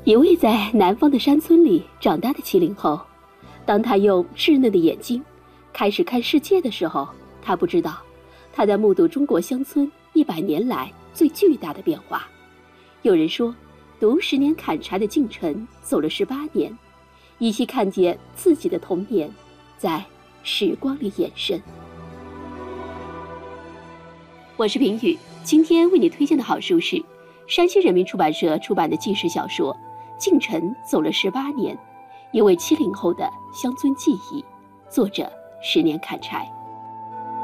一位在南方的山村里长大的70后，当他用稚嫩的眼睛开始看世界的时候，他不知道他在目睹中国乡村100年来最巨大的变化。有人说，读10年砍柴的进城走了18年，依稀看见自己的童年在时光里延伸。我是平宇，今天为你推荐的好书是山西人民出版社出版的纪实小说《进城走了18年》，一位70后的乡村记忆，作者10年砍柴。